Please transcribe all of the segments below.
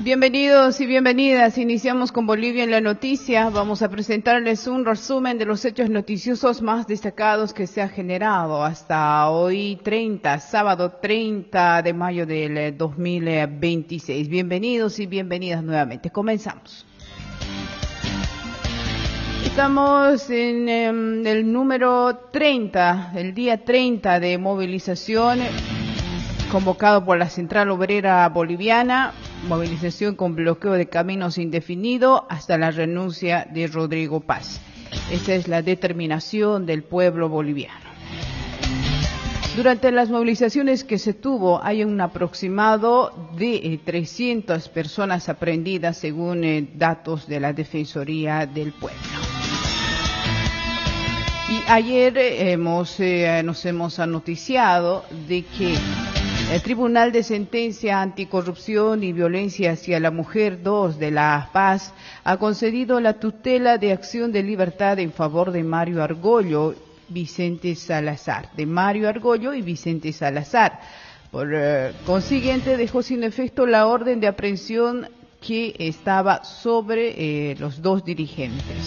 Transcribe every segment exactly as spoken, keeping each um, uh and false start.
Bienvenidos y bienvenidas. Iniciamos con Bolivia en la noticia. Vamos a presentarles un resumen de los hechos noticiosos más destacados que se ha generado hasta hoy treinta, sábado treinta de mayo del dos mil veintiséis. Bienvenidos y bienvenidas nuevamente. Comenzamos. Estamos en um, el número treinta, el día treinta de movilización convocado por la Central Obrera Boliviana. Movilización con bloqueo de caminos indefinido hasta la renuncia de Rodrigo Paz. Esa es la determinación del pueblo boliviano. Durante las movilizaciones que se tuvo, hay un aproximado de eh, trescientas personas aprehendidas según eh, datos de la Defensoría del Pueblo. Y ayer eh, hemos, eh, nos hemos noticiado de que el Tribunal de Sentencia Anticorrupción y Violencia hacia la Mujer dos de La Paz ha concedido la tutela de acción de libertad en favor de Mario Argollo, Vicente Salazar, de Mario Argollo y Vicente Salazar. Por eh, consiguiente, dejó sin efecto la orden de aprehensión que estaba sobre eh, los dos dirigentes.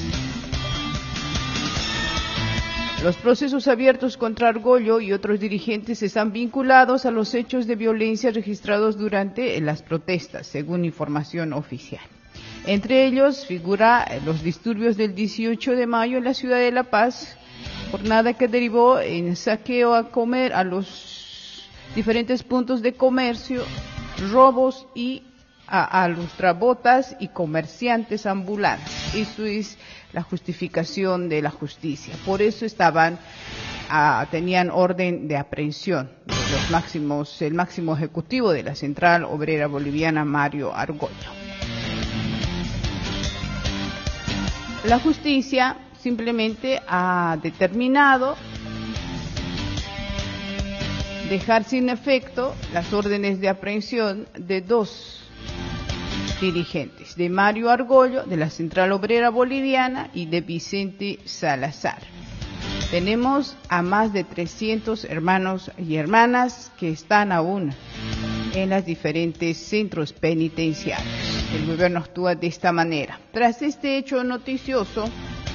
Los procesos abiertos contra Argollo y otros dirigentes están vinculados a los hechos de violencia registrados durante las protestas, según información oficial. Entre ellos figura los disturbios del dieciocho de mayo en la ciudad de La Paz, jornada que derivó en saqueo a comer a los diferentes puntos de comercio, robos y a, a lustrabotas y comerciantes ambulantes. Eso es la justificación de la justicia. Por eso estaban, uh, tenían orden de aprehensión los máximos, el máximo ejecutivo de la Central Obrera Boliviana, Mario Argollo. La justicia simplemente ha determinado dejar sin efecto las órdenes de aprehensión de dos dirigentes, de Mario Argollo, de la Central Obrera Boliviana, y de Vicente Salazar. Tenemos a más de trescientos hermanos y hermanas que están aún en los diferentes centros penitenciarios. El gobierno actúa de esta manera. Tras este hecho noticioso,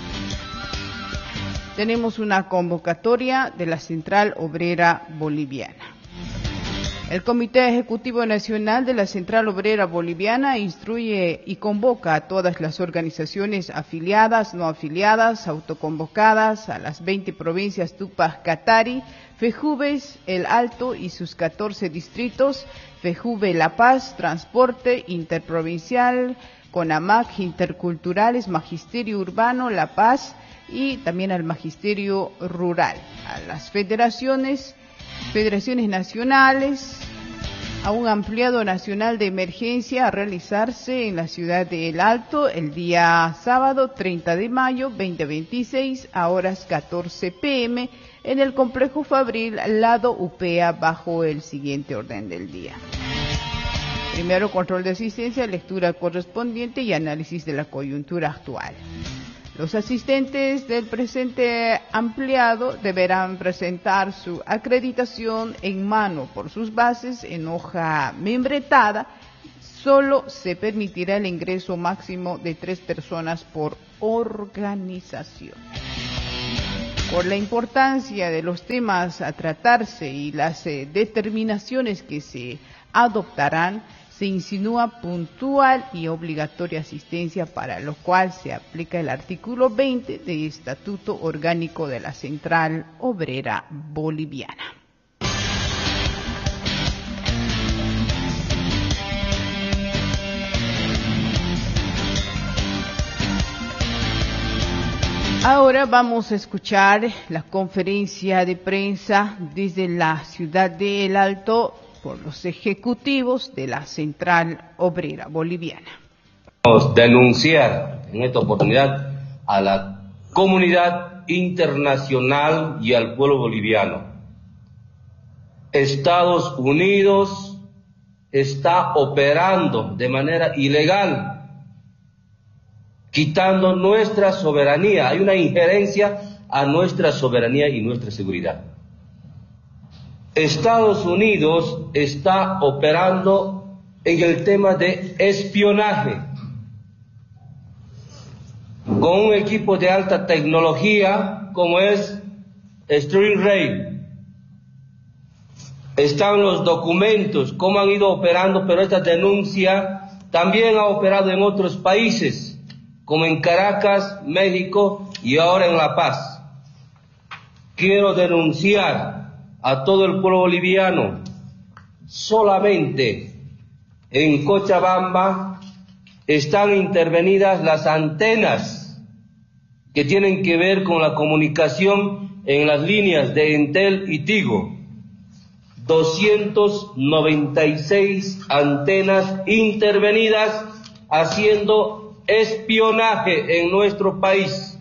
tenemos una convocatoria de la Central Obrera Boliviana. El Comité Ejecutivo Nacional de la Central Obrera Boliviana instruye y convoca a todas las organizaciones afiliadas, no afiliadas, autoconvocadas a las veinte provincias Tupac Katari, FEJUVES, El Alto y sus catorce distritos, FEJUVE La Paz, Transporte Interprovincial, CONAMAC, Interculturales, Magisterio Urbano La Paz y también al Magisterio Rural, a las federaciones, federaciones nacionales, a un ampliado nacional de emergencia a realizarse en la ciudad de El Alto el día sábado treinta de mayo dos mil veintiséis a horas catorce pm en el complejo Fabril lado U P A bajo el siguiente orden del día. Primero, control de asistencia, lectura correspondiente y análisis de la coyuntura actual. Los asistentes del presente ampliado deberán presentar su acreditación en mano por sus bases en hoja membretada. Solo se permitirá el ingreso máximo de tres personas por organización. Por la importancia de los temas a tratarse y las eh, determinaciones que se adoptarán, se insinúa puntual y obligatoria asistencia, para lo cual se aplica el artículo veinte del Estatuto Orgánico de la Central Obrera Boliviana. Ahora vamos a escuchar la conferencia de prensa desde la ciudad de El Alto por los ejecutivos de la Central Obrera Boliviana. Vamos a denunciar en esta oportunidad a la comunidad internacional y al pueblo boliviano. Estados Unidos está operando de manera ilegal, quitando nuestra soberanía. Hay una injerencia a nuestra soberanía y nuestra seguridad. Estados Unidos está operando en el tema de espionaje, con un equipo de alta tecnología como es Stingray. Están los documentos, cómo han ido operando, pero esta denuncia también ha operado en otros países, como en Caracas, México y ahora en La Paz. Quiero denunciar a todo el pueblo boliviano, solamente en Cochabamba están intervenidas las antenas que tienen que ver con la comunicación en las líneas de Entel y Tigo. doscientas noventa y seis antenas intervenidas haciendo espionaje en nuestro país.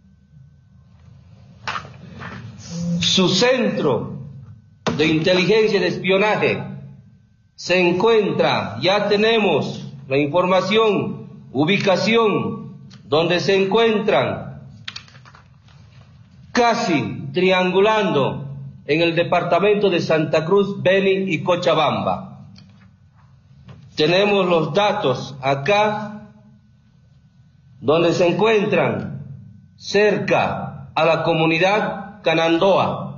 Su centro de inteligencia y de espionaje se encuentra, ya tenemos la información, ubicación, donde se encuentran casi triangulando en el departamento de Santa Cruz, Beni y Cochabamba. Tenemos los datos acá, donde se encuentran cerca a la comunidad Canandoa.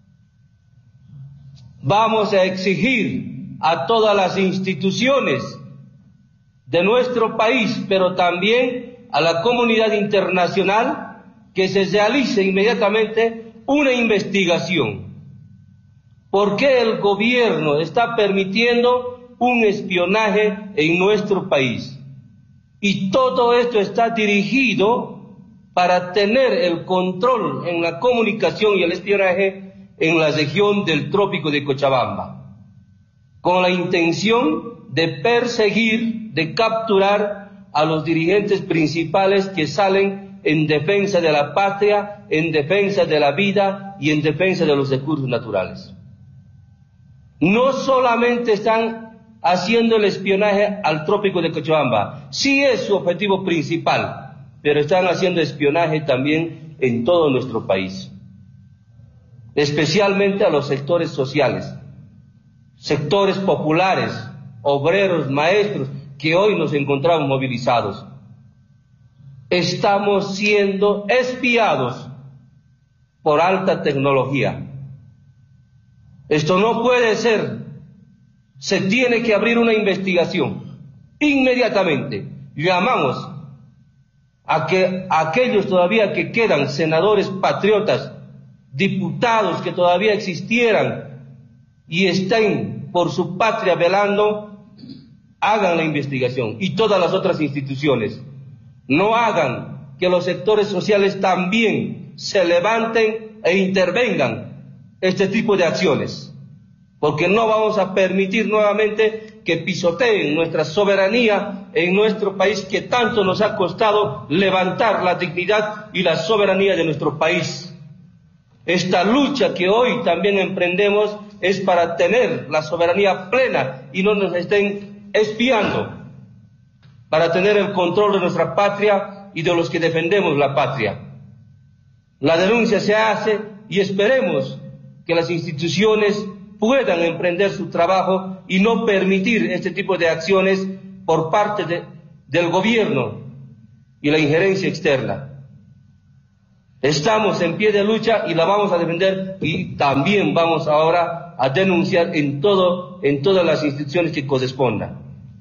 Vamos a exigir a todas las instituciones de nuestro país, pero también a la comunidad internacional, que se realice inmediatamente una investigación. ¿Por qué el gobierno está permitiendo un espionaje en nuestro país? Y todo esto está dirigido para tener el control en la comunicación y el espionaje en la región del trópico de Cochabamba, con la intención de perseguir, de capturar a los dirigentes principales que salen en defensa de la patria, en defensa de la vida y en defensa de los recursos naturales. No solamente están haciendo el espionaje al trópico de Cochabamba, sí es su objetivo principal, pero están haciendo espionaje también en todo nuestro país, especialmente a los sectores sociales, sectores populares, obreros, maestros, que hoy nos encontramos movilizados. Estamos siendo espiados por alta tecnología. Esto no puede ser. Se tiene que abrir una investigación inmediatamente. Llamamos a que aquellos todavía que quedan, senadores patriotas, diputados que todavía existieran y estén por su patria velando, hagan la investigación, y todas las otras instituciones. No hagan que los sectores sociales también se levanten e intervengan este tipo de acciones, porque no vamos a permitir nuevamente que pisoteen nuestra soberanía en nuestro país, que tanto nos ha costado levantar la dignidad y la soberanía de nuestro país. Esta lucha que hoy también emprendemos es para tener la soberanía plena y no nos estén espiando, para tener el control de nuestra patria y de los que defendemos la patria. La denuncia se hace y esperemos que las instituciones puedan emprender su trabajo y no permitir este tipo de acciones por parte de, del gobierno y la injerencia externa. Estamos en pie de lucha y la vamos a defender, y también vamos ahora a denunciar en todo, en todas las instituciones que correspondan.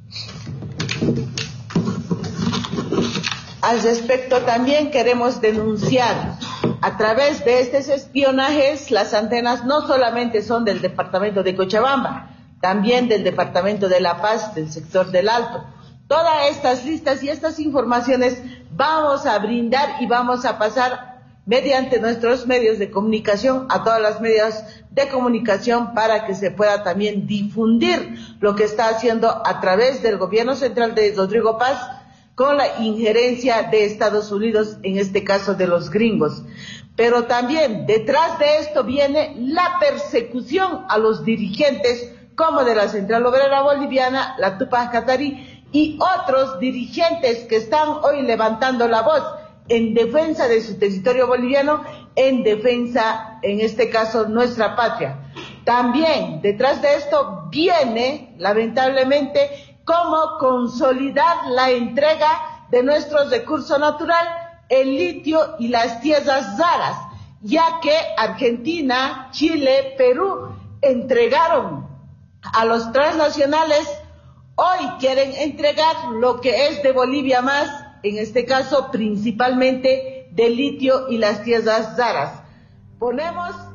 Al respecto, también queremos denunciar a través de estos espionajes. Las antenas no solamente son del departamento de Cochabamba, también del departamento de La Paz, del sector del Alto. Todas estas listas y estas informaciones vamos a brindar y vamos a pasar mediante nuestros medios de comunicación a todas las medios de comunicación, para que se pueda también difundir lo que está haciendo a través del gobierno central de Rodrigo Paz, con la injerencia de Estados Unidos, en este caso de los gringos. Pero también detrás de esto viene la persecución a los dirigentes, como de la Central Obrera Boliviana, la Tupac Katari, y otros dirigentes que están hoy levantando la voz en defensa de su territorio boliviano, en defensa, en este caso, nuestra patria. También detrás de esto viene, lamentablemente, cómo consolidar la entrega de nuestro recurso natural, el litio y las tierras raras, ya que Argentina, Chile, Perú entregaron a los transnacionales, hoy quieren entregar lo que es de Bolivia más, en este caso principalmente de litio y las tierras raras. Ponemos